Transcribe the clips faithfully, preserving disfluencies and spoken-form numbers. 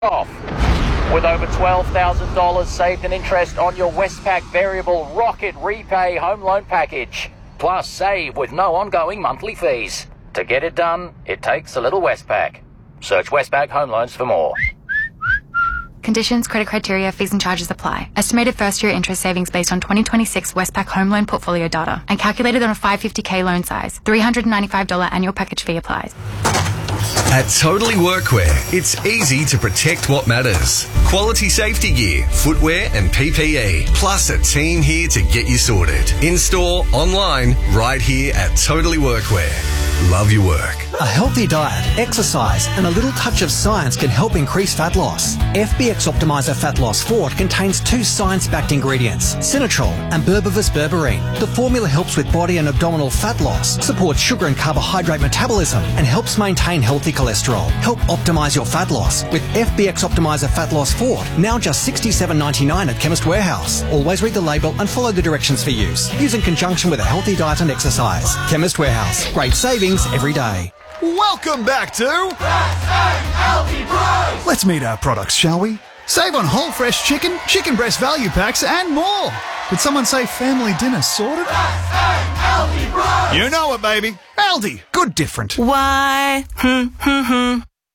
off. With over twelve thousand dollars saved in interest on your Westpac Variable Rocket Repay Home Loan Package. Plus, save with no ongoing monthly fees. To get it done, it takes a little Westpac. Search Westpac Home Loans for more. Conditions, credit criteria, fees and charges apply. Estimated first-year interest savings based on twenty twenty-six Westpac Home Loan Portfolio data and calculated on a five hundred fifty thousand loan size. three hundred ninety-five dollars annual package fee applies. At Totally Workwear, it's easy to protect what matters. Quality safety gear, footwear and P P E, plus a team here to get you sorted. In-store, online, right here at Totally Workwear. Love your work. A healthy diet, exercise and a little touch of science can help increase fat loss. F B X Optimizer Fat Loss Forte contains two science-backed ingredients, Sinatrol and Berberis berberine. The formula helps with body and abdominal fat loss, supports sugar and carbohydrate metabolism and helps maintain healthy cholesterol. Help optimise your fat loss with F B X Optimizer Fat Loss Forte, now just sixty-seven ninety-nine at Chemist Warehouse. Always read the label and follow the directions for use. Use in conjunction with a healthy diet and exercise. Chemist Warehouse. Great savings every day. Welcome back to Healthy Bros. Let's meet our products, shall we? Save on whole fresh chicken, chicken breast value packs and more. Did someone say family dinner sorted? Healthy Bros. You know it, baby. Aldi. Good different. Why? Hmm, hmm, hmm.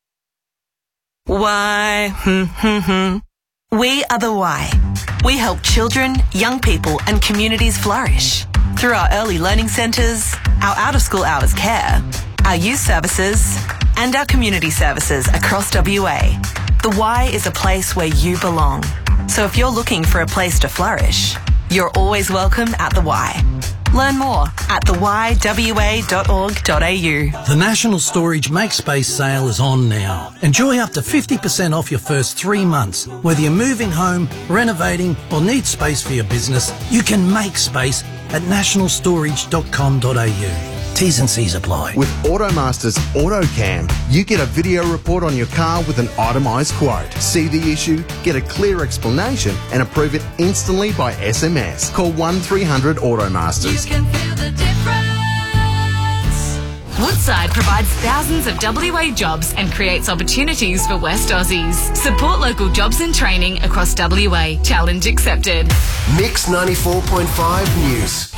Why? Hmm, hmm, hmm. We are the Why. We help children, young people and communities flourish through our early learning centres, our out-of-school hours care, our youth services and our community services across W A. The Y is a place where you belong. So if you're looking for a place to flourish, you're always welcome at the Y. Learn more at the y w a dot org dot a u. The National Storage Make Space sale is on now. Enjoy up to fifty percent off your first three months. Whether you're moving home, renovating or need space for your business, you can make space at national storage dot com dot a u. T's and C's apply. With Automaster's AutoCam, you get a video report on your car with an itemised quote. See the issue, get a clear explanation and approve it instantly by S M S. Call one three hundred Automasters. You can feel the difference. Woodside provides thousands of W A jobs and creates opportunities for West Aussies. Support local jobs and training across W A. Challenge accepted. Mix ninety-four point five News.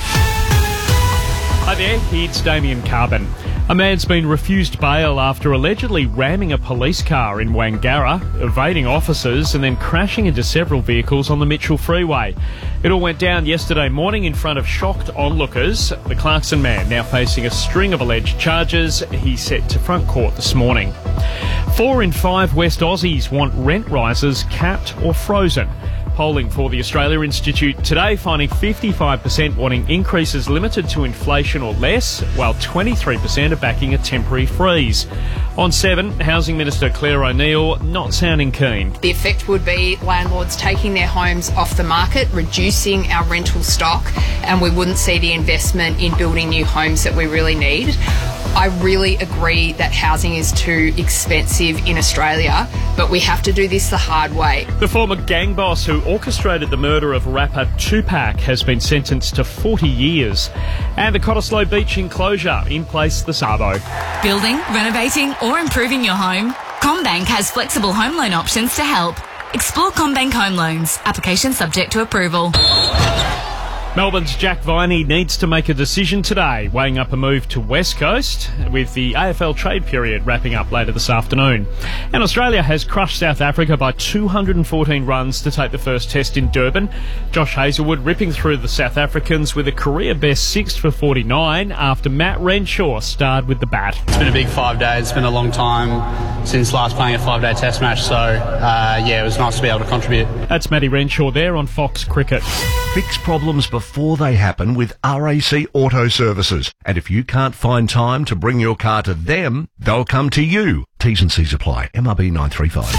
Hi there, it's Damien Carbon. A man's been refused bail after allegedly ramming a police car in Wangara, evading officers and then crashing into several vehicles on the Mitchell Freeway. It all went down yesterday morning in front of shocked onlookers. The Clarkson man now facing a string of alleged charges. He's set to front court this morning. Four in five West Aussies want rent rises capped or frozen. Polling for the Australia Institute today finding fifty-five percent wanting increases limited to inflation or less, while twenty-three percent are backing a temporary freeze. On seven, Housing Minister Claire O'Neill not sounding keen. The effect would be landlords taking their homes off the market, reducing our rental stock, and we wouldn't see the investment in building new homes that we really need. I really agree that housing is too expensive in Australia, but we have to do this the hard way. The former gang boss who orchestrated the murder of rapper Tupac has been sentenced to forty years. And the Cottesloe Beach enclosure in place the Sabo. Building, renovating or improving your home? CommBank has flexible home loan options to help. Explore CommBank Home Loans. Application subject to approval. Melbourne's Jack Viney needs to make a decision today, weighing up a move to West Coast with the A F L trade period wrapping up later this afternoon. And Australia has crushed South Africa by two hundred fourteen runs to take the first test in Durban. Josh Hazlewood ripping through the South Africans with a career best six for forty-nine after Matt Renshaw starred with the bat. It's been a big five days. It's been a long time since last playing a five-day test match, so uh, yeah, it was nice to be able to contribute. That's Matty Renshaw there on Fox Cricket. Fix problems before they happen with R A C Auto Services. And if you can't find time to bring your car to them, they'll come to you. T's and C's apply. M R B nine three five.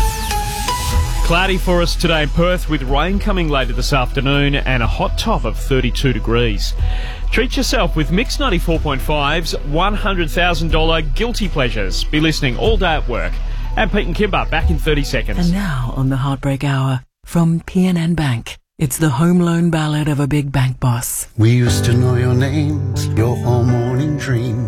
Cloudy for us today in Perth with rain coming later this afternoon and a hot top of thirty-two degrees. Treat yourself with Mix ninety-four point five's one hundred thousand dollars Guilty Pleasures. Be listening all day at work. And Pete and Kimber back in thirty seconds. And now on the Heartbreak Hour from P N N Bank. It's the home loan ballad of a big bank boss. We used to know your names, your whole morning dreams.